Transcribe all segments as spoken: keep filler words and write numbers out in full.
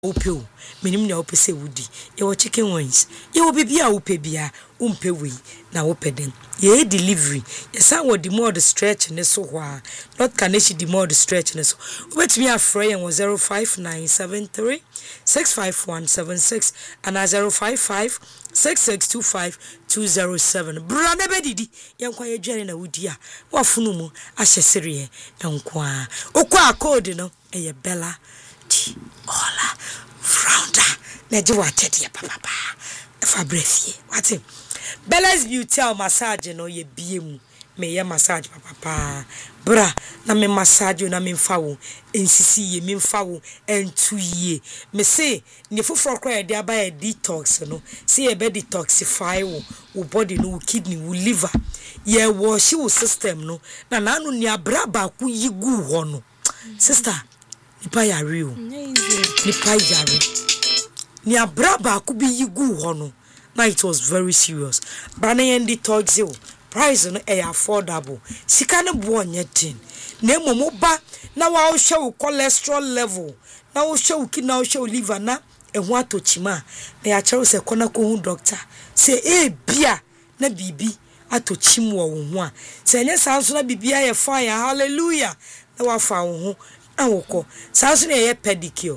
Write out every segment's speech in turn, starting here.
Opio, minim na opese wudi. Ye wo chicken wings. Ye wo bibia upe bia, umpe we na opeden. Ye delivery. Ye san wo the more the stretch ne so hwa. Not can she the more the stretch ne so. Wait me afray and was zero five nine seven three six five one seven six and a zero five five six six two five two zero seven. Brother bedidi. Yan kwa ye jere na wudi a. Wa funu mu ahye sere enkwa. Okwa code no eye Bella Ola Frounder Neji watete ya papa Fabrefie Wati Bella's Beauty massage no ye biemu me ye massage papa bra na me massage na me mfawo ensisi ye me mfawo entu ye me say ne foforo kwa de aba ye detox no say ye be detoxify wo wo body no wo kidney wo liver ye wash wo system no na na anu ni abra ba ku yigu ho no sister nipa yare o nipa yare ni abraba ku bi yigu ho no na it was very serious brana yendi toxi o price no e affordable sika ne bo onye tin na emomo ba na wa hwe cholesterol level na wo hwe ki na wo hwe liver na ehu atochima na ya kire se kona ko hu doctor se e bia na bibi atochim wo wo ho a se enye sanso na bibia ye fine hallelujah na wa fa wo ho awoko sanso na ye pedicure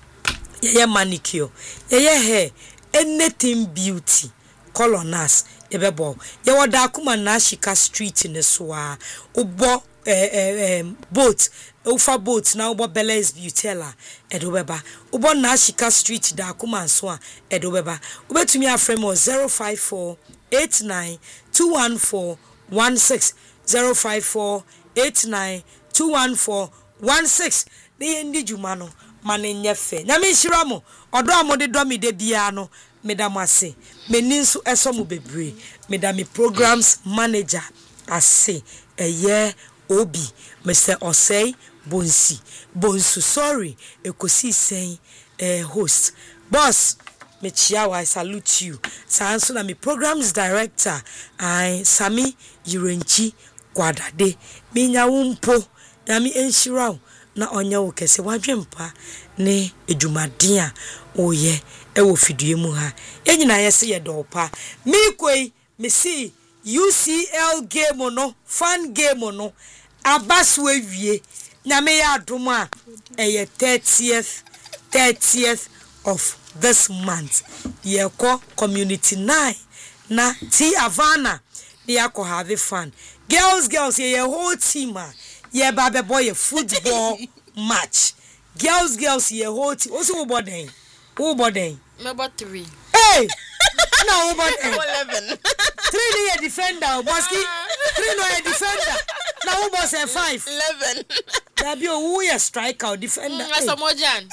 ye manicure ye hair anything beauty coloners ye bebo ye woda akuma na Shika street ne so a ubo eh eh boat ufa boat na ubo Bella's Beauty la edo beba ubo na Shika street da akuma so a edo beba ubetumi afrem o zero five four eight nine two one four one six zero five four eight nine two one four one six ne ndi juma no mane nyefe nyame nhira mo odo amode do me de bia no medam ase meni nso esomo bebre medam programs manager ase eye obi Mister Osei Bonsi Bonsu sorry ekosi sen eh host boss me chia I salute you sanso na me programs director I Sami Yurenchi Kwadade me nya wumpo nyame enhira na onya wo kese wadwempa ne edumaden a oye e wo fidue mu ha enyina yese ye dopa mi koi me see U C L game no fan game no abaso awie nyame ya adom a eye thirtieth thirtieth of this month ye ko community nine na T Havana they are have fun girls girls ye whole team a ye babe boy football match girls girls ye whole team also who boden who boden number three hey no who boden eleven three ni defender Boski three no a defender now who boss five eleven that be who ye striker defender as a mojan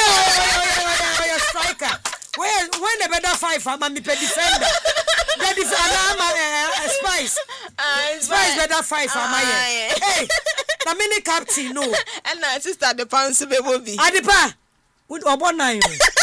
hey striker when when the better five am me pe defender the defender am Spice Spice better five am hey na mini captain no and na sister the pounds be bobi Adepa we obo nine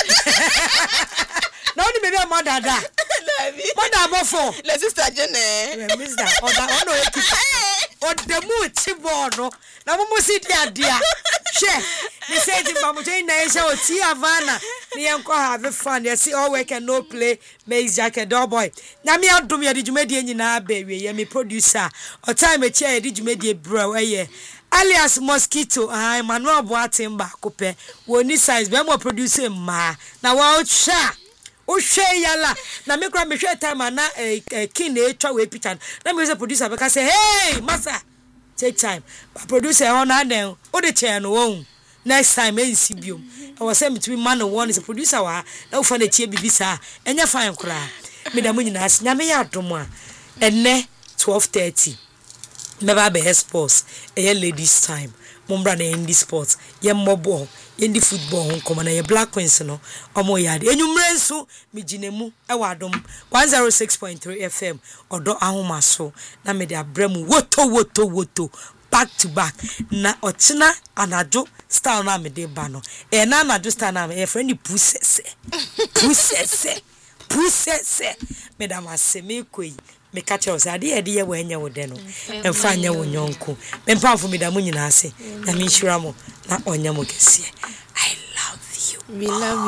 na oni me be mother da mother bo four la sister jene mister oda ono eki odemu chibo no na mo si dia dia she ni say di mamu join na ese o T Havana ni enko have fun you see all work and no play make jacket dog boy na me adom ye di dwumadi nyina ba wie ye me producer o time e chia ye di dwumadi bro eye alias Mosquito ah Manuel Boatemba kope woni size be mo producer ma na wa sha o hwe yala na me kra me hwe time na kin na etwa we picture na me say producer be ka say hey massa take time but producer on na den o de chair no won next time e nsi biom I was saying between man and one is a producer wa na u fa na tie bibisa enya fine kra me da mo nyina as nyame ya adom a enne twelve thirty never be sports e ladies time mumbra na in sports ye mobile in the football hon na ye Black Queens no omo yade enyumre nso miginemu e wadom one oh six point three F M odo ahomaso na me de abremu woto woto woto back to back na ochina anajo style na me de ba no e na anajo style na me e friend pusese pusese pusese me da maseme koi me catch us ade ade ye wanya wo de no emfa anya wo nyonko me mpamfo me da mo nyina ase na me nhira mo na onya mo kese I love you we love you